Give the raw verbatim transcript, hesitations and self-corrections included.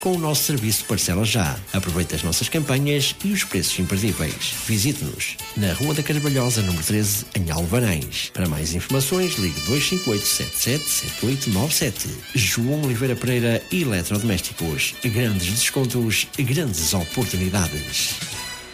com o nosso serviço de parcela já. Aproveite as nossas campanhas e os preços imperdíveis. Visite-nos na Rua da Carvalhosa, número treze, em Alvanães. Para mais informações, ligue dois cinco oito, sete sete sete oito nove sete. João Oliveira Pereira, Eletrodomésticos. Grandes descontos, grandes oportunidades.